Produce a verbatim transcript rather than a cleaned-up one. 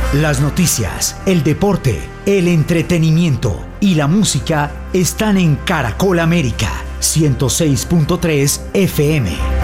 Las noticias, el deporte, el entretenimiento y la música están en Caracol América ciento seis punto tres F M.